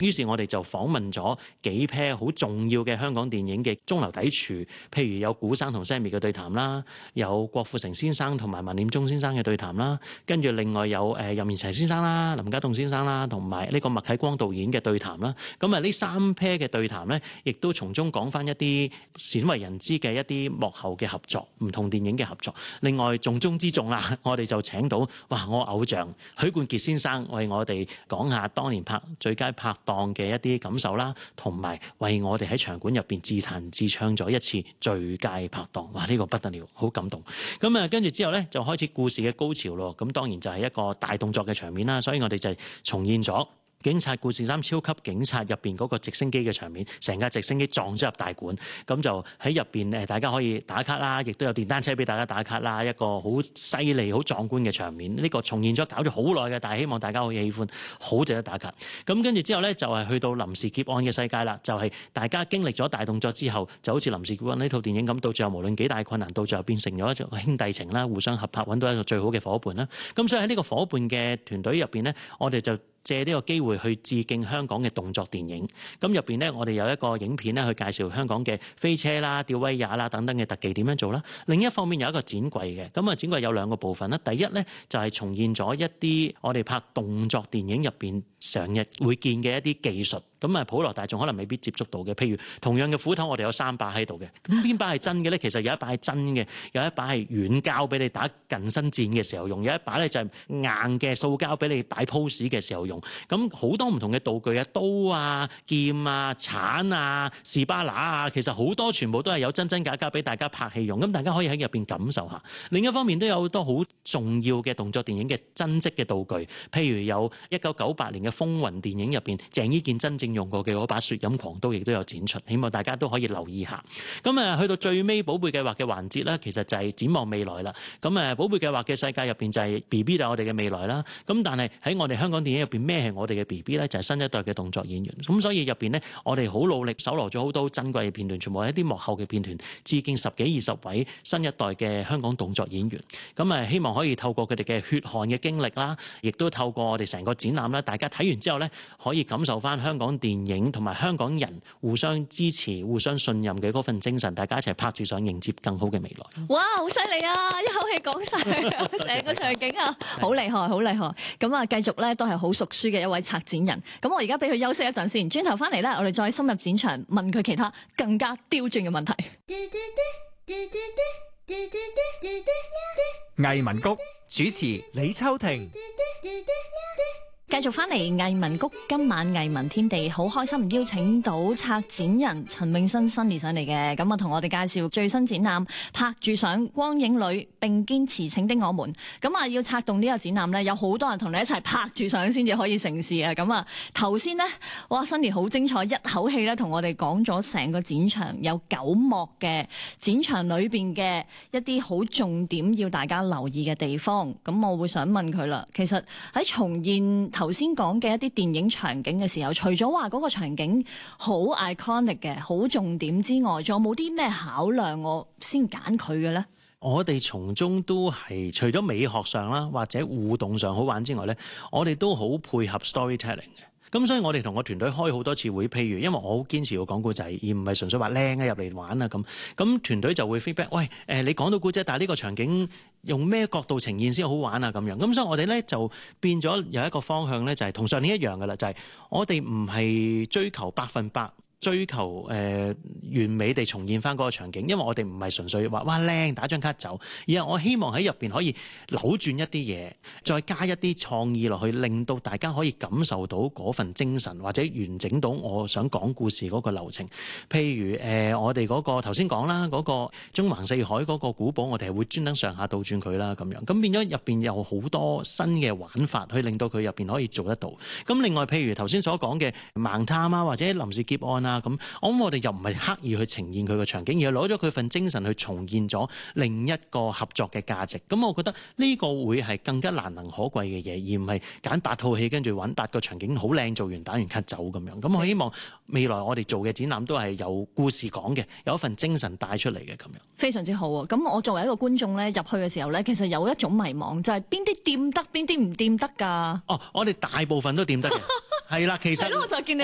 於是我哋就訪問咗幾 pair 好重要嘅香港電影嘅中流砥柱，譬如有古生同 Sammy 嘅對談啦，有郭富城先生同埋文念中先生嘅對談啦，跟住另外有任賢齊先生啦、林家棟先生啦，同埋呢個麥啟光導演嘅對談啦。咁啊呢3 pair 嘅對談呢，亦都從中講翻一啲鮮為人知嘅一啲幕後嘅合作，唔同電影嘅合作。另外重中之重啦，我哋就請到我偶像許冠傑先生為我哋講下當年拍最佳拍檔嘅一啲感受啦，同埋為我哋喺場館入邊自彈自唱咗一次最佳拍檔。哇！呢個不得了，好感動。咁啊，跟住之後呢，就開始故事嘅高潮咯。咁當然就係一個大動作嘅場面啦，所以我哋就重現咗警察故事3超級警察入邊嗰個直升機嘅場面，成架直升機撞咗入大館，咁就喺入邊大家可以打卡啦，亦都有電單車俾大家打卡啦，一個好犀利、好壯觀嘅場面。呢個重現咗搞咗好耐嘅，但係希望大家可以喜歡，好值得打卡。咁跟住之後呢，就係去到臨時劫案嘅世界啦，就係大家經歷咗大動作之後，就好似臨時劫案呢套電影咁，到最後無論幾大困難，到最後變成咗一種兄弟情啦，互相合拍，揾到一個最好嘅伙伴啦。咁所以喺呢個伙伴嘅團隊入邊呢，我哋就借呢個機會去致敬香港嘅動作電影。咁入邊呢，我哋有一個影片呢，去介紹香港嘅飛車啦、吊威亞啦等等嘅特技點樣做啦。另一方面有一個展櫃嘅，咁啊展櫃有2個部分啦。第一呢，就係重現咗一啲我哋拍動作電影入邊常日會見嘅一啲技術。咁啊普羅大眾可能未必接觸到嘅，譬如同樣嘅斧頭，我哋有3把喺度嘅。咁邊把係真嘅呢？其實有一把係真嘅，有一把係軟膠俾你打近身戰嘅時候用，有一把呢就係硬嘅塑膠俾你擺 pose 嘅時候用。咁好多唔同嘅道具啊，刀啊、劍啊、鏟啊、士巴拿啊，其實好多全部都係有真真假假俾大家拍戲用。咁大家可以喺入邊感受下。另一方面都有好多好重要嘅動作電影嘅真跡嘅道具，譬如有1998年嘅《風雲》電影入邊鄭伊健真正用過嘅嗰把雪飲狂刀，亦都有展出，希望大家都可以留意下。咁啊，去到最尾寶貝計劃嘅環節啦，其實就係展望未來啦。咁啊，寶貝計劃嘅世界入邊就係 BB 就係我哋嘅未來啦。咁但係喺我哋香港電影入邊，咩係我哋嘅 BB 咧？就係新一代嘅動作演員。咁所以入邊呢，我哋好努力搜羅咗好多珍貴嘅片段，全部係一啲幕後嘅片段，致敬10幾20位新一代嘅香港動作演員。咁啊，希望可以透過佢哋嘅血汗嘅經歷啦，亦都透過我哋成個展覽啦，大家睇完之後呢，可以感受翻香港電影同埋香港人互相支持、互相信任嘅嗰份精神，大家一齊拍住上迎接更好嘅未來。 哇，好犀利啊！一口氣講晒成個場景啊，好厲害，好厲害！咁啊，繼續咧都係好熟書嘅一位策展人。咁我而家俾佢休息一陣先，轉頭翻嚟咧，我哋再深入展場問佢其他更加刁鑽嘅問題。 藝文谷主持李秋婷。 繼續翻嚟藝文谷，今晚藝文天地好開心邀請到策展人陳詠燊 Sunny 上嚟嘅，咁啊同我哋介紹最新展覽拍住上光影裏並肩馳騁的我們。咁啊要策動呢個展覽呢，有好多人同你一齊拍住上先至可以成事啊！咁啊頭先呢，哇 Sunny 好精彩，一口氣咧同我哋講咗成個展場有9幕嘅展場裏邊嘅一啲好重點要大家留意嘅地方。咁我會想問佢啦，其實喺重現頭先講嘅一啲電影場景嘅時候，除咗話嗰個場景好 iconic 嘅、好重點之外，仲有冇啲咩考量我先揀佢嘅呢？ 我哋從中都係除咗美學上啦，或者互動上好玩之外呢，我哋都好配合 storytelling 嘅。咁所以我哋同個團隊開好多次會，譬如因為我好堅持要講故仔，而唔係純粹話靚啊入嚟玩啊咁。咁團隊就會 feedback，喂你講到故仔，但係呢個場景用咩角度呈現先好玩啊咁樣。咁所以我哋咧就變咗有一個方向咧，就係同上年一樣噶啦，就係我哋唔係追求100%。追求完美地重現翻嗰個場景，因為我哋唔係純粹話哇靚打張卡走，而係我希望喺入邊可以扭轉一啲嘢，再加一啲創意落去，令到大家可以感受到嗰份精神，或者完整到我想講故事嗰個流程。譬如我哋嗰個頭先講啦，嗰個中橫四海嗰個古堡，我哋係會專登上下倒轉佢啦，咁樣咁變咗入邊有好多新嘅玩法，去令到佢入邊可以做得到。咁另外譬如頭先所講嘅盲探啊，或者臨時劫案啊。咁我哋又唔係刻意去呈現佢個場景，而係攞咗佢份精神去重現咗另一個合作嘅價值。咁我覺得呢個會係更加難能可貴嘅嘢，而唔係揀8套戲跟住揾8個場景好靚，做完打完卡走咁樣。咁我希望未來我哋做嘅展覽都係有故事講嘅，有一份精神帶出嚟嘅咁樣。 非常之好啊！咁我作為一個觀眾咧，入去嘅時候咧，其實有一種迷茫，就係邊啲掂得，邊啲唔掂得㗎？ 哦，我哋大部分都掂得嘅，係啦，其實係咯， 我就見你。